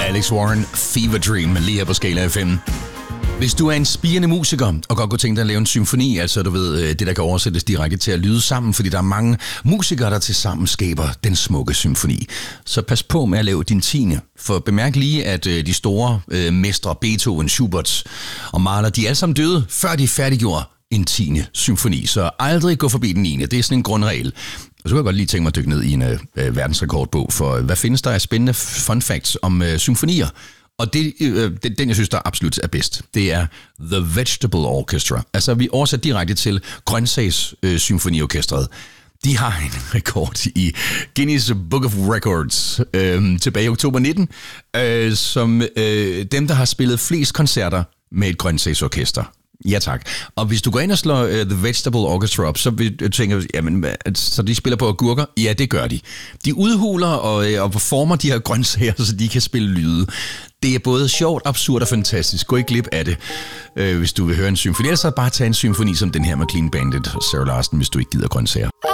Alex Warren, Fever Dream, lige her på Skala FM. Hvis du er en spirende musiker og godt kunne tænke dig at lave en symfoni, altså du ved, det der kan oversættes direkte til at lyde sammen, fordi der er mange musikere, der tilsammen skaber den smukke symfoni. Så pas på med at lave din 10. For bemærk lige, at de store mestre, Beethoven, Schubert og Mahler, de er alle sammen døde, før de færdiggjorde en 10. symfoni. Så aldrig gå forbi den 9. Det er sådan en grundregel. Og så kan jeg godt lige tænke mig at dykke ned i en verdensrekordbog, for hvad findes der af spændende fun facts om symfonier? Og den, jeg synes, der absolut er bedst, det er The Vegetable Orchestra. Altså, vi oversætter direkte til Grøntsagssymfoniorkestret. De har en rekord i Guinness Book of Records tilbage i oktober 19, som dem, der har spillet flest koncerter med et grøntsagsorkester. Ja tak. Og hvis du går ind og slår The Vegetable Orchestra op, så vil du tænke, jamen, så de spiller på agurker? Ja, det gør de. De udhuler og former de her grøntsager, så de kan spille lyde. Det er både sjovt, absurd og fantastisk. Gå ikke glip af det, hvis du vil høre en symfoni. Ellers så bare tage en symfoni som den her med Clean Bandit og Sarah Larsen, hvis du ikke gider grøntsager.